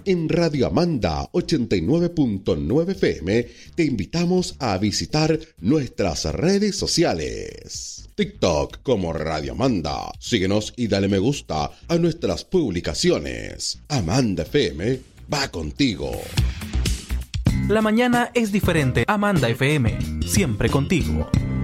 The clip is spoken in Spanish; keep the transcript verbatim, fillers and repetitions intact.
en Radio Amanda ochenta y nueve punto nueve F M, te invitamos a visitar nuestras redes sociales. TikTok como Radio Amanda. Síguenos y dale me gusta a nuestras publicaciones. Amanda F M va contigo. La mañana es diferente. Amanda F M, siempre contigo.